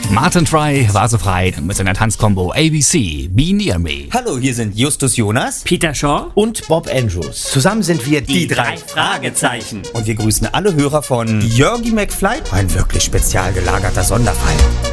Martin Fry war so frei mit seiner Tanzkombo ABC, Be Near Me. Hallo, hier sind Justus Jonas, Peter Shaw und Bob Andrews. Zusammen sind wir die drei Fragezeichen. Und wir grüßen alle Hörer von Jörgi McFly, ein wirklich spezial gelagerter Sonderfall.